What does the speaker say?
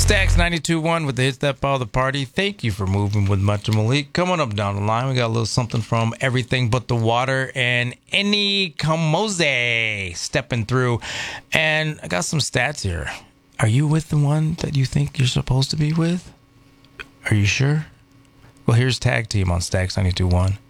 Stacks 92.1 with the hits that follow the party. Thank you for moving with Much and Malik. Coming up down the line, we got a little something from Everything But the Water and Any Kamoze stepping through. And I got some stats here. Are you with the one that you think you're supposed to be with? Are you sure? Well, here's Tag Team on Stacks 92.1.